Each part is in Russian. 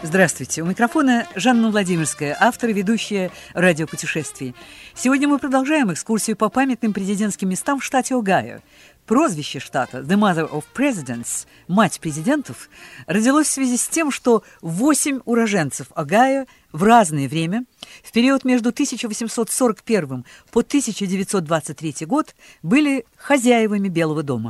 Здравствуйте. У микрофона Жанна Владимирская, автор и ведущая радиопутешествий. Сегодня мы продолжаем экскурсию по памятным президентским местам в штате Огайо. Прозвище штата «The Mother of Presidents» – «Мать президентов» родилось в связи с тем, что 8 уроженцев Огайо в разное время, в период между 1841 по 1923 год, были хозяевами Белого дома.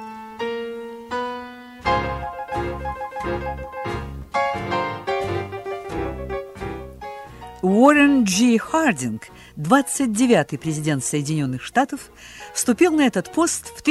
Уоррен Джи Хардинг, 29-й президент Соединенных Штатов, вступил на этот пост в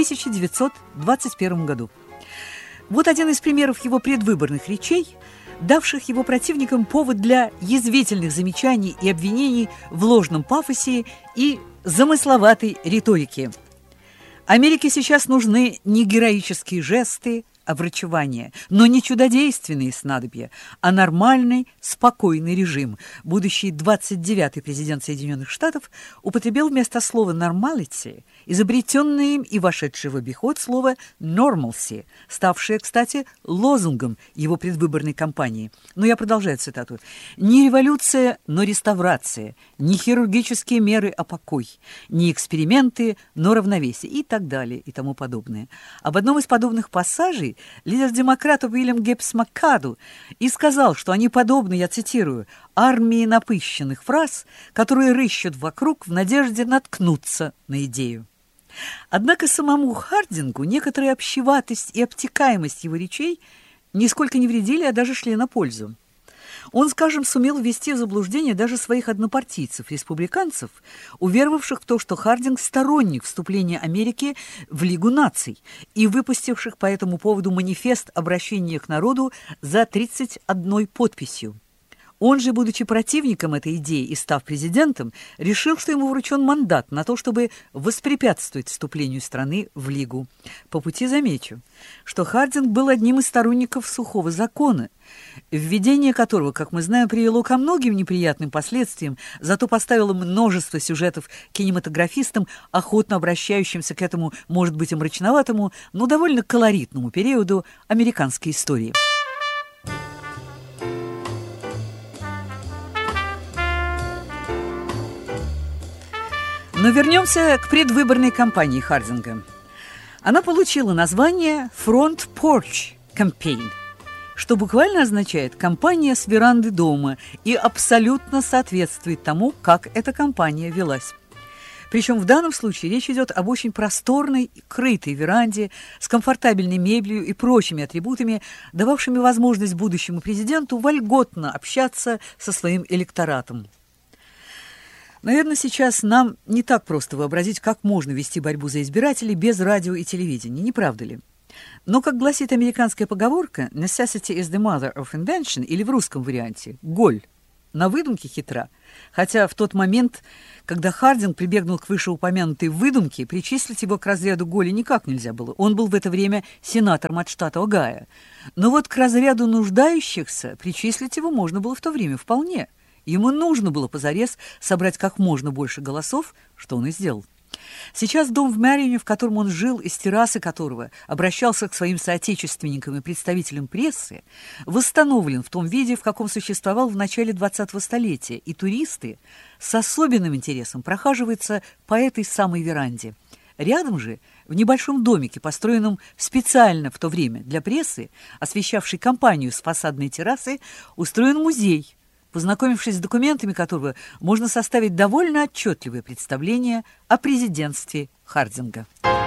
1921 году. Вот один из примеров его предвыборных речей, давших его противникам повод для язвительных замечаний и обвинений в ложном пафосе и замысловатой риторике. Америке сейчас нужны не героические жесты, врачевания, но не чудодейственные снадобья, а нормальный, спокойный режим. Будущий 29-й президент Соединенных Штатов употребил вместо слова «normality» изобретенное им и вошедшее в обиход слово «normalcy», ставшее, кстати, лозунгом его предвыборной кампании. Но я продолжаю цитату. «Не революция, но реставрация, не хирургические меры, а покой, не эксперименты, но равновесие» и так далее и тому подобное. Об одном из подобных пассажей лидер демократов Уильям Гиббс Макаду и сказал, что они подобны, я цитирую, «армии напыщенных фраз, которые рыщут вокруг в надежде наткнуться на идею». Однако самому Хардингу некоторая общеватость и обтекаемость его речей нисколько не вредили, а даже шли на пользу. Он, скажем, сумел ввести в заблуждение даже своих однопартийцев, республиканцев, уверовавших в то, что Хардинг – сторонник вступления Америки в Лигу наций и выпустивших по этому поводу манифест обращения к народу за 31 подписью. Он же, будучи противником этой идеи и став президентом, решил, что ему вручен мандат на то, чтобы воспрепятствовать вступлению страны в Лигу. По пути замечу, что Хардинг был одним из сторонников сухого закона, введение которого, как мы знаем, привело ко многим неприятным последствиям, зато поставило множество сюжетов кинематографистам, охотно обращающимся к этому, может быть, и мрачноватому, но довольно колоритному периоду американской истории. Но вернемся к предвыборной кампании Хардинга. Она получила название «Front Porch Campaign», что буквально означает «кампания с веранды дома» и абсолютно соответствует тому, как эта кампания велась. Причем в данном случае речь идет об очень просторной, крытой веранде с комфортабельной мебелью и прочими атрибутами, дававшими возможность будущему президенту вольготно общаться со своим электоратом. Наверное, сейчас нам не так просто вообразить, как можно вести борьбу за избирателей без радио и телевидения, не правда ли? Но, как гласит американская поговорка «necessity is the mother of invention», или в русском варианте «голь», на выдумке хитра. Хотя в тот момент, когда Хардинг прибегнул к вышеупомянутой выдумке, причислить его к разряду голи никак нельзя было. Он был в это время сенатором от штата Огайо. Но вот к разряду нуждающихся причислить его можно было в то время вполне. Ему нужно было позарез собрать как можно больше голосов, что он и сделал. Сейчас дом в Марионе, в котором он жил, из террасы которого обращался к своим соотечественникам и представителям прессы, восстановлен в том виде, в каком существовал в начале 20-го столетия, и туристы с особенным интересом прохаживаются по этой самой веранде. Рядом же, в небольшом домике, построенном специально в то время для прессы, освещавший компанию с фасадной террасы, устроен музей, познакомившись с документами которого можно составить довольно отчетливое представление о президентстве Хардинга.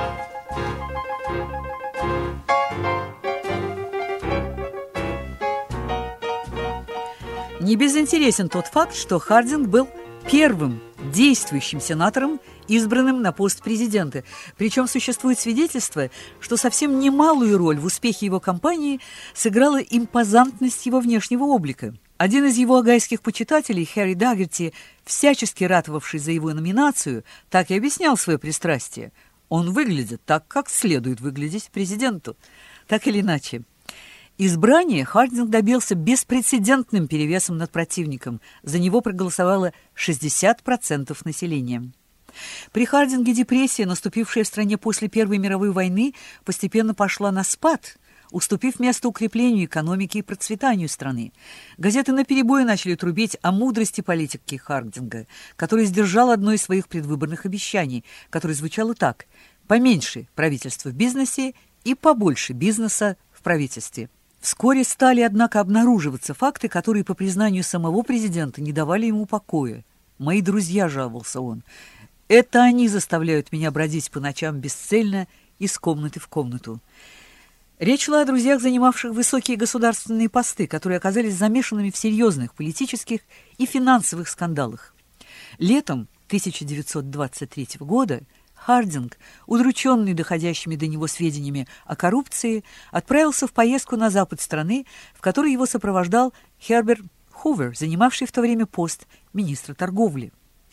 Не безинтересен тот факт, что Хардинг был первым действующим сенатором, избранным на пост президента. Причем существует свидетельство, что совсем немалую роль в успехе его кампании сыграла импозантность его внешнего облика. Один из его огайских почитателей, Харри Дагерти, всячески ратовавший за его номинацию, так и объяснял свое пристрастие. Он выглядит так, как следует выглядеть президенту. Так или иначе, избрание Хардинг добился беспрецедентным перевесом над противником. За него проголосовало 60% населения. При Хардинге депрессия, наступившая в стране после Первой мировой войны, постепенно пошла на спад, уступив место укреплению экономики и процветанию страны. Газеты наперебой начали трубить о мудрости политики Хардинга, который сдержал одно из своих предвыборных обещаний, которое звучало так: «Поменьше правительства в бизнесе и побольше бизнеса в правительстве». Вскоре стали, однако, обнаруживаться факты, которые, по признанию самого президента, не давали ему покоя. «Мои друзья», — жаловался он, — «это они заставляют меня бродить по ночам бесцельно из комнаты в комнату». Речь шла о друзьях, занимавших высокие государственные посты, которые оказались замешанными в серьезных политических и финансовых скандалах. Летом 1923 года Хардинг, удрученный доходящими до него сведениями о коррупции, отправился в поездку на запад страны, в которой его сопровождал Херберт Хувер, занимавший в то время пост министра торговли.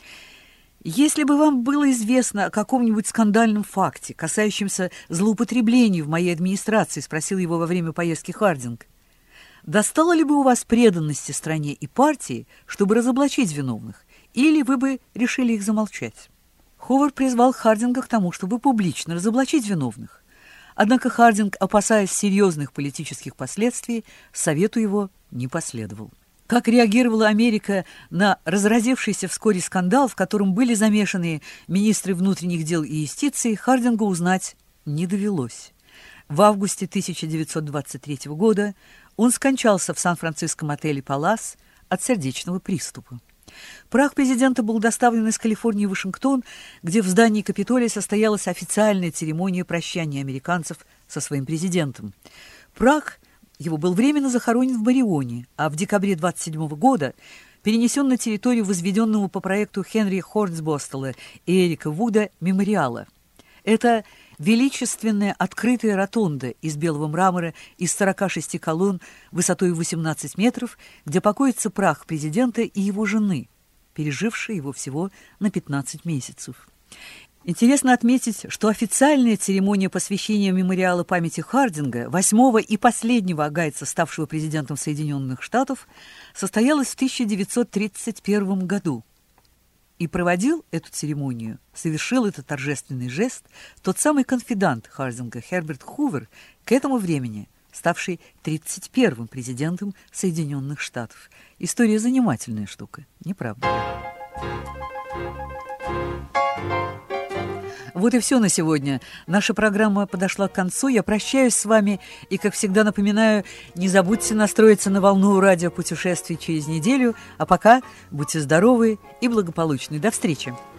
«Если бы вам было известно о каком-нибудь скандальном факте, касающемся злоупотреблений в моей администрации», — спросил его во время поездки Хардинг, «достало ли бы у вас преданности стране и партии, чтобы разоблачить виновных, или вы бы решили их замолчать?» Хувер призвал Хардинга к тому, чтобы публично разоблачить виновных. Однако Хардинг, опасаясь серьезных политических последствий, совету его не последовал. Как реагировала Америка на разразившийся вскоре скандал, в котором были замешаны министры внутренних дел и юстиции, Хардингу узнать не довелось. В августе 1923 года он скончался в сан-франциском отеле «Палас» от сердечного приступа. Прах президента был доставлен из Калифорнии в Вашингтон, где в здании Капитолия состоялась официальная церемония прощания американцев со своим президентом. Прах его был временно захоронен в Барионе, а в декабре 1927 года перенесен на территорию возведенного по проекту Хенри Хорнсбостела и Эрика Вуда мемориала. Это величественная открытая ротонда из белого мрамора из 46 колонн высотой 18 метров, где покоится прах президента и его жены, пережившей его всего на 15 месяцев. Интересно отметить, что официальная церемония посвящения мемориала памяти Хардинга, 8-го и последнего агайца, ставшего президентом Соединенных Штатов, состоялась в 1931 году. И проводил эту церемонию, совершил этот торжественный жест тот самый конфидант Хардинга Херберт Хувер, к этому времени ставший 31-м президентом Соединенных Штатов. История занимательная штука, не правда ли? Вот и все на сегодня. Наша программа подошла к концу. Я прощаюсь с вами и, как всегда, напоминаю, не забудьте настроиться на волну радиопутешествий через неделю. А пока будьте здоровы и благополучны. До встречи!